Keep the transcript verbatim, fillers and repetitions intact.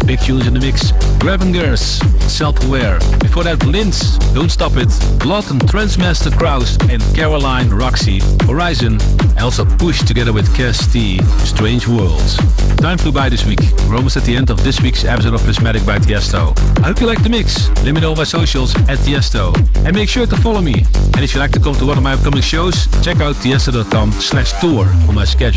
big tunes in the mix. Gravengers, Self-Aware. Before that, Linz, Don't Stop It. Blood and Transmaster Kraus and Caroline Roxy. Horizon. I also Push together with Cass T. Strange Worlds. Time flew by this week. We're almost at the end of this week's episode of Prismatic by Tiesto. I hope you liked the mix. Let me know on my socials at Tiesto. And make sure to follow me. And if you'd like to come to one of my upcoming shows, check out tiesto dot com slash tour for my schedule.